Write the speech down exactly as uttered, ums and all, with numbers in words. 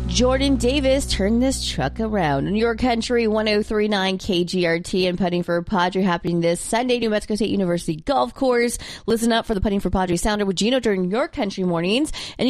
Jordan Davis turned this truck around. New York Country one oh three point nine K G R T and Putting for Padre happening this Sunday, New Mexico State University Golf Course. Listen up for the Putting for Padre Sounder with Gino during Your Country mornings. And